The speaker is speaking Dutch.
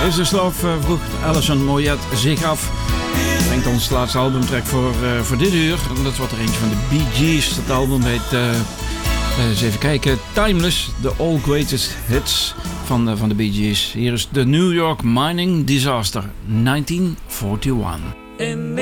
This Love vroeg Alison Moyet zich af. Brengt ons laatste albumtrack voor dit uur. En dat is wat er eentje van de Bee Gees. Dat album heet, eens even kijken, Timeless. The All Greatest Hits van de Bee Gees. Hier is The New York Mining Disaster, 1941.